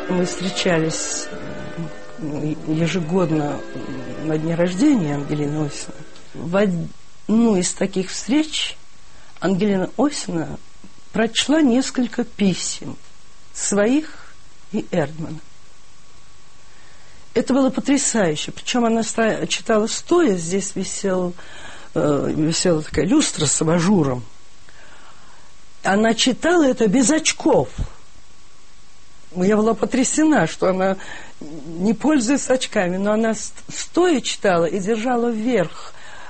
Мы встречались ежегодно на дне рождения Ангелины Осина. В одну из таких встреч Ангелина Осина прочла несколько писем своих и Эрдмана. Это было потрясающе. Причем она читала стоя, здесь висела такая люстра с абажуром. Она читала это без очков. Я была потрясена, что она не пользуется очками, но она стоя читала и держала вверх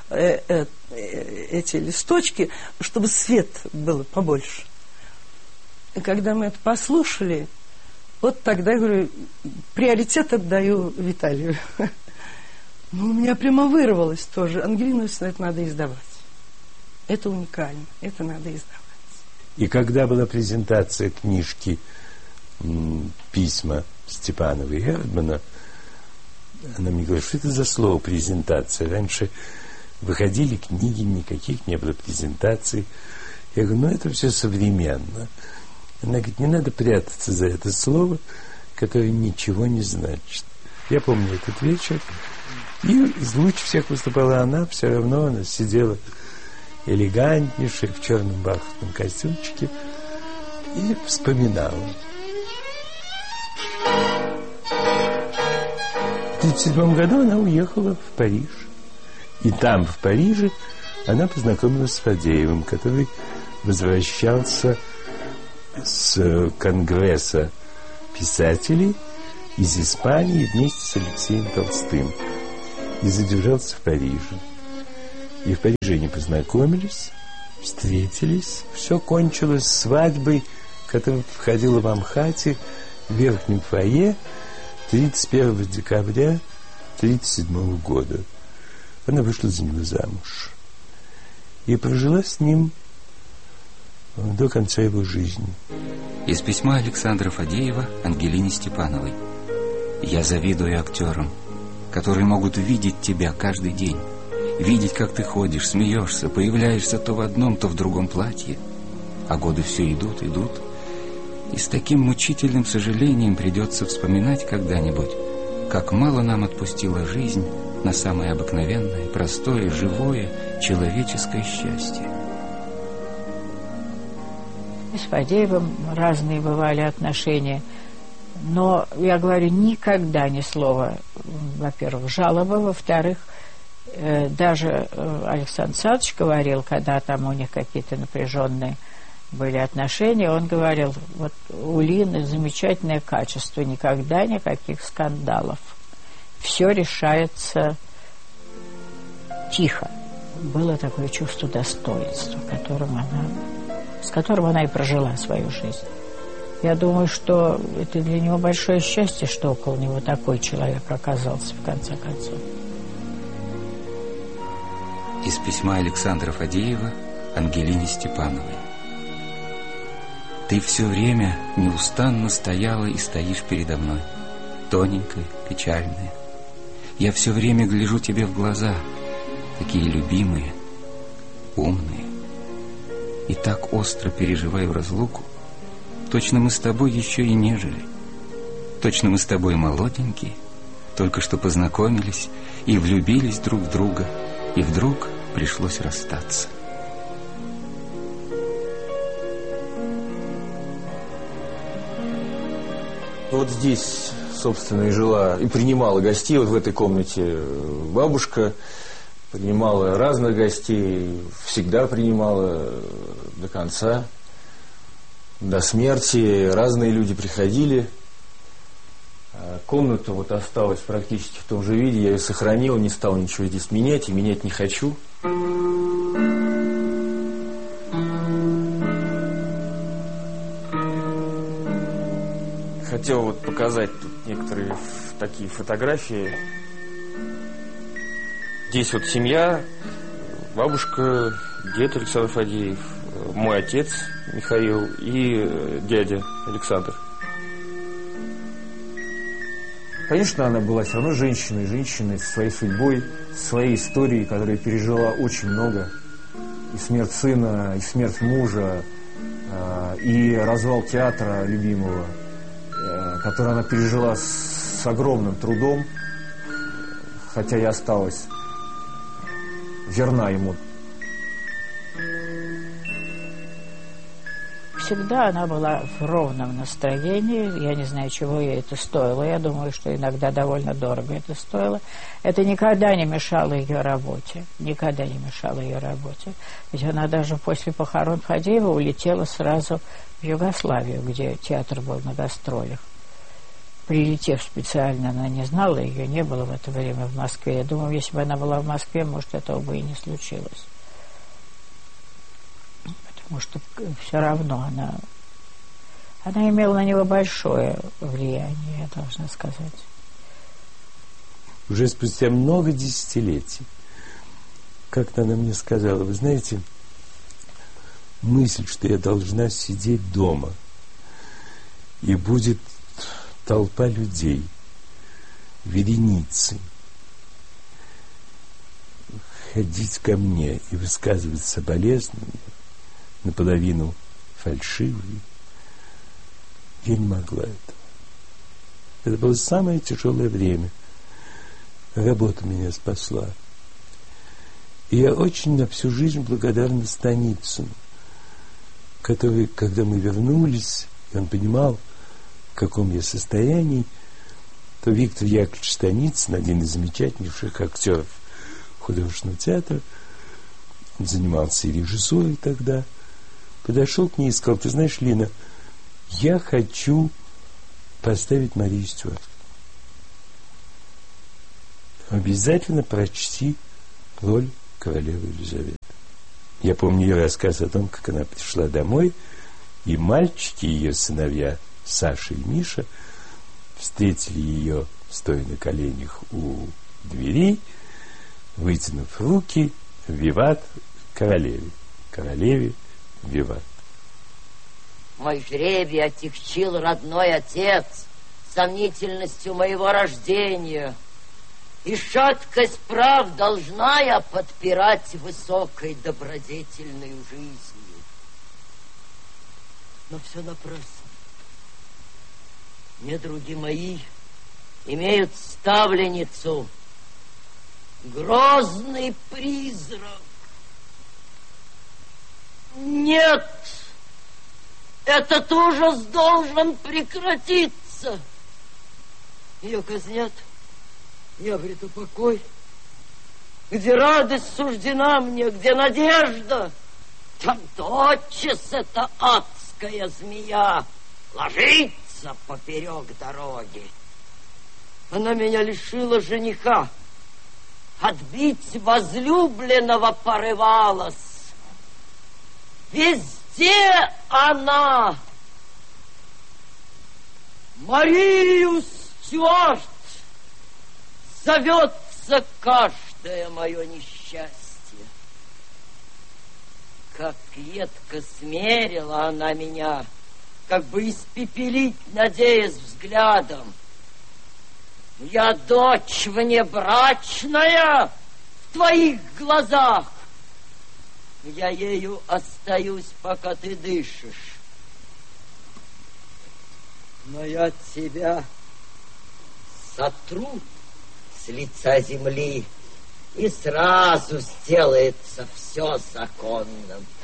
эти листочки, чтобы свет было побольше. И когда мы это послушали, вот тогда, я говорю, приоритет отдаю Виталию. Ну, у меня прямо вырвалось тоже. Ангелину Осину это надо издавать. Это уникально, это надо издавать. И когда была презентация книжки «Письма» Степанова и Эрдмана, она мне говорит, что это за слово презентация? Раньше выходили книги, никаких не было презентаций. Я говорю, ну это все современно. Она говорит, не надо прятаться за это слово, которое ничего не значит. Я помню этот вечер, и лучше всех выступала она, все равно она сидела элегантнейшая, в черном бархатном костюмчике, и вспоминала. В 1937 году она уехала в Париж. И там, в Париже, она познакомилась с Фадеевым, который возвращался с конгресса писателей из Испании вместе с Алексеем Толстым. И задержался в Париже. И в Париже они познакомились, встретились. Все кончилось свадьбой, которая входила в Амхате в верхнем фойе 31 декабря 1937 года. Она вышла за него замуж и прожила с ним до конца его жизни. Из письма Александра Фадеева Ангелине Степановой. «Я завидую актерам, которые могут видеть тебя каждый день, видеть, как ты ходишь, смеешься, появляешься то в одном, то в другом платье, а годы все идут, и с таким мучительным сожалением придется вспоминать когда-нибудь, как мало нам отпустила жизнь на самое обыкновенное, простое, живое, человеческое счастье». С Фадеевым разные бывали отношения, но, я говорю, никогда ни слова, во-первых, жалобы, во-вторых, даже Александр Александрович говорил, когда там у них какие-то напряженные были отношения, он говорил, вот у Лины замечательное качество, никогда никаких скандалов, все решается тихо. Было такое чувство достоинства, с которым она и прожила свою жизнь. Я думаю, что это для него большое счастье, что около него такой человек оказался, в конце концов. Из письма Александра Фадеева Ангелине Степановой. «Ты все время неустанно стояла и стоишь передо мной, тоненькая, печальная. Я все время гляжу тебе в глаза, такие любимые, умные, и так остро переживаю разлуку. Точно мы с тобой еще и не жили. Точно мы с тобой молоденькие, только что познакомились и влюбились друг в друга, и вдруг пришлось расстаться». Вот здесь, собственно, и жила, и принимала гостей. Вот в этой комнате бабушка принимала разных гостей, всегда принимала до конца, до смерти. Разные люди приходили. Комната вот осталась практически в том же виде. Я ее сохранил, не стал ничего здесь менять, и менять не хочу. Хотел вот показать тут некоторые такие фотографии. Здесь вот семья, бабушка, дед Александр Фадеев, мой отец Михаил и дядя Александр. Конечно, она была все равно женщиной со своей судьбой, со своей историей, которая пережила очень много. И смерть сына, и смерть мужа, и развал театра любимого. который она пережила с огромным трудом, хотя и осталась верна ему. Всегда она была в ровном настроении. Я не знаю, чего ей это стоило. Я думаю, что иногда довольно дорого это стоило. Это никогда не мешало ее работе. Никогда не мешало ее работе. Ведь она даже после похорон Фадеева улетела сразу в Югославию, где театр был на гастролях. Прилетев специально, она не знала, ее не было в это время в Москве. Я думаю, если бы она была в Москве, может, этого бы и не случилось. Потому что все равно она имела на него большое влияние, я должна сказать. Уже спустя много десятилетий, как-то она мне сказала, вы знаете, мысль, что я должна сидеть дома, и будет толпа людей, вереницы, ходить ко мне и высказывать соболезнования, наполовину фальшивые, я не могла этого. Это было самое тяжелое время. Работа меня спасла. И я очень на всю жизнь благодарна Станицыну, который, когда мы вернулись, и он понимал, в каком я состоянии, то Виктор Яковлевич Станицын, один из замечательнейших актеров художественного театра, он занимался и режиссурой тогда, подошел к ней и сказал: ты знаешь, Лина, я хочу поставить Марию Стюарт. Обязательно прочти роль королевы Елизаветы. Я помню ее рассказ о том, как она пришла домой, и мальчики, ее сыновья Саша и Миша, встретили ее, стоя на коленях у дверей, вытянув руки, виват королеве. Королеве виват. Мой жребий отягчил родной отец сомнительностью моего рождения, и шаткость прав должна я подпирать высокой добродетельной жизнью. Но все напрасно. Недруги мои имеют ставленницу, грозный призрак. Нет, этот ужас должен прекратиться. Ее казнят, я обрету покой. Где радость суждена мне, где надежда, там тотчас эта адская змея ложится поперек дороги. Она меня лишила жениха, отбить возлюбленного порывалась. Везде она. Марию Стюарт зовется каждое мое несчастье. Как едко смерила она меня, как бы испепелить, надеясь взглядом. Я дочь внебрачная в твоих глазах. Я ею остаюсь, пока ты дышишь. Но я тебя сотру с лица земли, и сразу сделается все законным.